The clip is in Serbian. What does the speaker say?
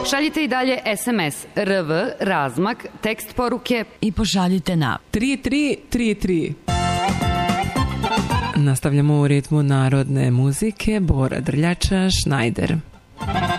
Šaljite i dalje SMS RV, razmak, tekst poruke i pošaljite na 3333. Nastavljamo u ritmu narodne muzike. Bora Drljača, Šnajder.